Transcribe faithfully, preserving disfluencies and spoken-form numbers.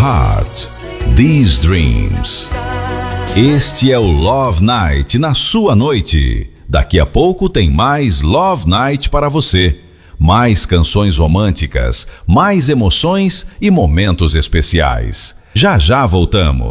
heart, these dreams. Este é o Love Night na sua noite. Daqui a pouco tem mais Love Night para você. Mais canções românticas, mais emoções e momentos especiais. Já já voltamos.